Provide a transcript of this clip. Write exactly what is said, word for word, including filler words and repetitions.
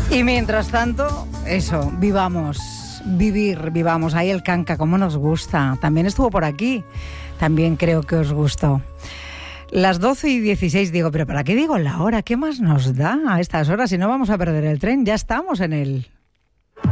Y mientras tanto, eso, vivamos, vivir, vivamos. Ahí el canca, como nos gusta. También estuvo por aquí. También creo que os gustó. Las doce y dieciséis, digo, pero ¿para qué digo la hora? ¿Qué más nos da a estas horas si no vamos a perder el tren? Ya estamos en él.